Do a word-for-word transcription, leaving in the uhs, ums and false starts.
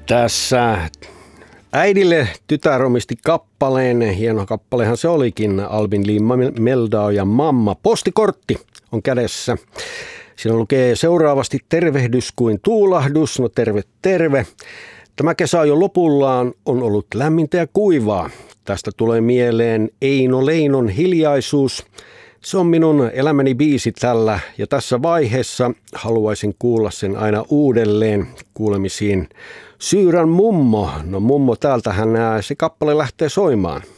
Tässä äidille tytär omisti kappaleen. Hieno kappalehan se olikin. Albin Lee Meldau ja Mamma. Postikortti on kädessä. Siinä lukee seuraavasti tervehdys kuin tuulahdus. No terve, terve. Tämä kesä on jo lopullaan, on ollut lämmintä ja kuivaa. Tästä tulee mieleen Eino Leinon Hiljaisuus. Se on minun elämäni biisi tällä ja tässä vaiheessa haluaisin kuulla sen aina uudelleen kuulemisiin. Syyrän mummo, no mummo täältähän se kappale lähtee soimaan.